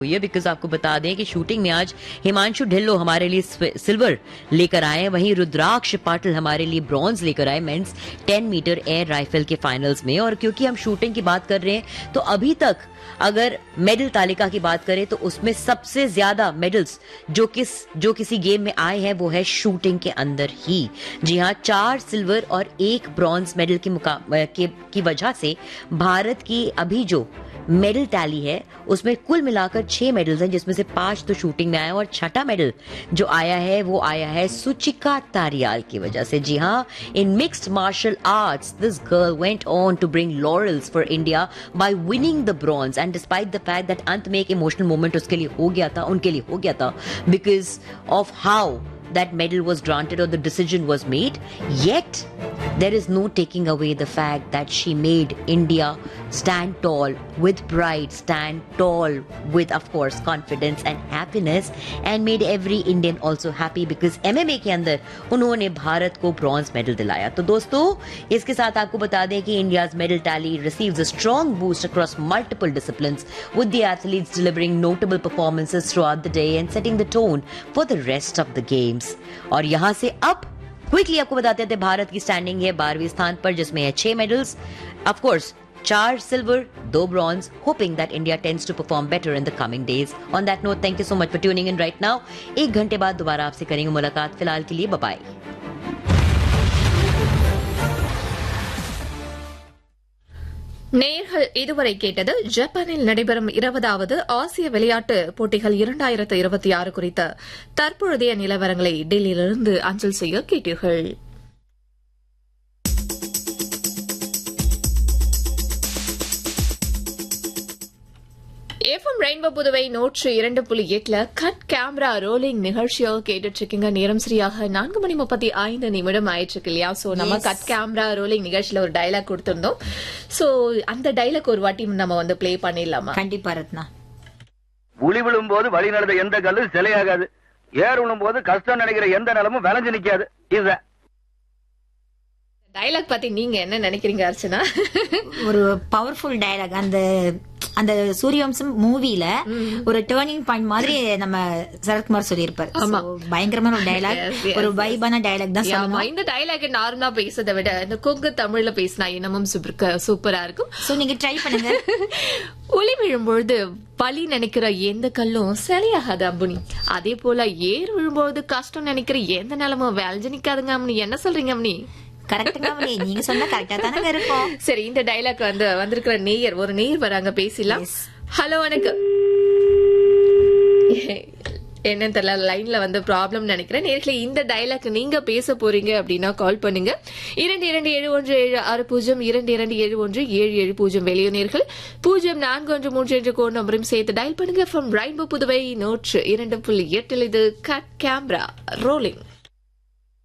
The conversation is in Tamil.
हुई है बिकॉज आपको बता दें कि शूटिंग में आज हिमांशु ढिल्लो हमारे लिए सिल्वर लेकर आए, वहीं रुद्राक्ष पाटिल हमारे लिए ब्रॉन्ज लेकर आए मेंस 10 मीटर एयर राइफल के फाइनल्स में। और क्योंकि हम शूटिंग की बात कर रहे हैं तो अभी तक अगर मेडल तालिका की बात करें तो उसमें सबसे ज्यादा मेडल्स जो किसी गेम में आए हैं वो है शूटिंग के अंदर ही। जी हाँ, 4 सिल्वर और 1 ब्रॉन्ज मेडल की वजह से भारत की अभी जो मेडल टैली है उसमें कुल मिलाकर 6 मेडल्स हैं, जिसमें से 5 तो शूटिंग में आया और छठा मेडल जो आया है वो आया है सुचिका तारियाल की वजह से। जी हाँ, in mixed martial arts this girl went on to bring laurels for India by winning the bronze and despite the fact that अंत में एक इमोशनल मोमेंट उनके लिए हो गया था because of how that medal was granted or the decision was made, yet there is no taking away the fact that she made India stand tall with pride, stand tall with of course confidence and happiness, and made every Indian also happy because MMA के अंदर उन्होंने भारत को ब्रॉन्ज मेडल दिलाया। तो दोस्तों इसके साथ आपको बता दें कि India's medal tally receives a strong boost across multiple disciplines with the athletes delivering notable performances throughout the day and setting the tone for the rest of the games। और यहां से अब क्विकली आपको बताते थे भारत की स्टैंडिंग है 12वें स्थान पर, जिसमें है 6 medals, of course 4 silver 2 bronze, hoping that India tends to perform better in the coming days. On that note, thank you so much for tuning in right now. 1 घंटे बाद दोबारा आपसे करेंगे मुलाकात, फिलहाल के लिए बाय बाय। நேயர்கள் இதுவரை கேட்டது ஜப்பானில் நடைபெறும் 20வது ஆசிய விளையாட்டு போட்டிகள் 2026 குறித்த தற்பொழுதைய நிலவரங்களை டெல்லியிலிருந்து அஞ்சல் செய்ய கேட்டீர்கள். FM rainbow Puduvai 102.8 cut camera rolling நிகழ்ச்சியாக கேட்டுட்டு இருக்கீங்க. நேரம் சரியாக 4:35 ஆயிடுச்சு இல்லையா? சோ நம்ம கட் கேமரா ரோலிங் நிகழ்ச்சியில ஒரு டைலாக் கொடுத்திருந்தோம். சோ அந்த டைலாக் ஒரு வாட்டி நம்ம வந்து பிளே பண்ணிடலாமா? கண்டிப்பா ரத்னா. உளி விழும் போது வழி நடந்த எந்த கல்லு சிலையாகாது, ஏர் விழும் போது கஷ்டம் நினைக்கிற எந்த நிலமும் விளைஞ்சு நிக்காது. இது டைலாக் பத்தி நீங்க என்ன நினைக்கிறீங்க அர்ச்சனா? ஒரு பவர்ஃபுல் டைலாக். அந்த சூரியவம்சம் மூவில ஒரு டேர்னிங் பாயிண்ட் மாதிரி நம்ம சரத்குமார் சொல்லியிருப்பாரு. பயங்கரமான ஒரு டைலாக், ஒரு வைபான டைலாக் தான் சொல்லணும். இந்த டைலாக் நார்மலா பேசுறதை விட இந்த கொங்கு தமிழ்ல பேசினா இன்னமும் சூப்பரா இருக்கும். சோ நீங்க ட்ரை பண்ணுங்க. ஒளி விழும்பொழுது பழி நினைக்கிற எந்த கல்லும் சிலையாகாது அம்புனி, அதே போல ஏர் விழும்பொழுது கஷ்டம் நினைக்கிற எந்த நிலமும் விளைஞ்சு நிக்காதுங்க அம்மனி. என்ன சொல்றீங்க அம்மனி? நீங்க சொன்ன கரெக்டா தானே இருக்கும். சரி, இந்த டைலாக் வந்திருக்கிற ஒரு நேயர் வராங்க, பேசலாம். ஹலோ, வணக்கம். என்னன்னு தெரியல, லைன்ல ப்ராப்ளம் நினைக்கிறேன். நேர்களை இந்த டைலாக் நீங்க பேச போறீங்க அப்படின்னா கால் பண்ணுங்க 227176 22717770. வெளியுநேர்கள் 0413 என்ற கோட் நம்பரும் சேர்த்து டயல் பண்ணுங்க. ஃப்ரம் ரெயின்போ புதுவை 102.8 இது கட் கேமரா ரோலிங்.